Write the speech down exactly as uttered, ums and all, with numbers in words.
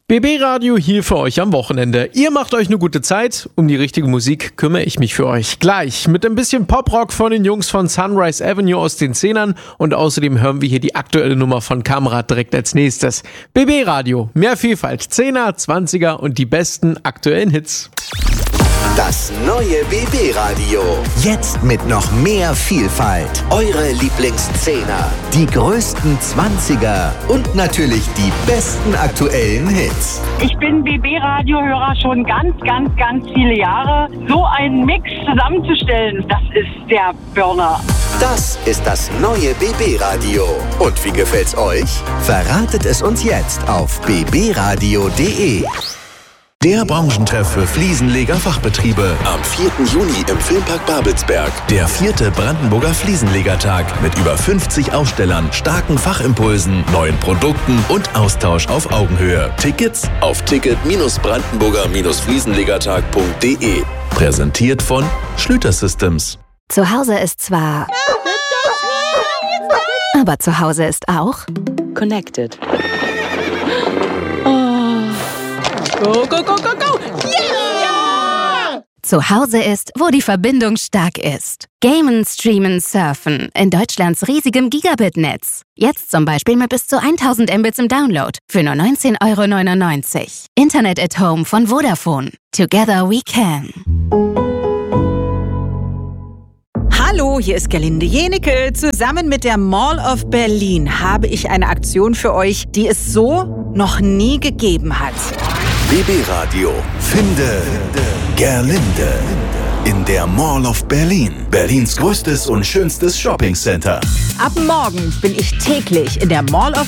B B Radio hier für euch am Wochenende. Ihr macht euch eine gute Zeit. Um die richtige Musik kümmere ich mich für euch. Gleich mit ein bisschen Poprock von den Jungs von Sunrise Avenue aus den Zehnern. Und außerdem hören wir hier die aktuelle Nummer von Kamerad direkt als nächstes. B B Radio, mehr Vielfalt, Zehner, Zwanziger und die besten aktuellen Hits. Das neue B B Radio. Jetzt mit noch mehr Vielfalt. Eure Lieblingszehner, die größten Zwanziger und natürlich die besten aktuellen Hits. Ich bin B B Radio-Hörer schon ganz, ganz, ganz viele Jahre. So einen Mix zusammenzustellen, das ist der Burner. Das ist das neue B B Radio. Und wie gefällt's euch? Verratet es uns jetzt auf b b radio punkt d e. Der Branchentreff für Fliesenleger-Fachbetriebe. Am vierten Juni im Filmpark Babelsberg. Der vierte Brandenburger Fliesenlegertag mit über fünfzig Ausstellern, starken Fachimpulsen, neuen Produkten und Austausch auf Augenhöhe. Tickets auf ticket brandenburger fliesenlegertag punkt d e. Präsentiert von Schlüter Systems. Zu Hause ist zwar... Aber zu Hause ist auch... Connected. Go, go, go, go, go! Yeah! Zu Hause ist, wo die Verbindung stark ist. Gamen, streamen, surfen in Deutschlands riesigem Gigabit-Netz. Jetzt zum Beispiel mit bis zu tausend Mbits im Download für nur neunzehn Euro neunundneunzig. Internet at Home von Vodafone. Together we can. Hallo, hier ist Gerlinde Jenecke. Zusammen mit der Mall of Berlin habe ich eine Aktion für euch, die es so noch nie gegeben hat. B B Radio. Finde Gerlinde in der Mall of Berlin. Berlins größtes und schönstes Shoppingcenter. Ab morgen bin ich täglich in der Mall of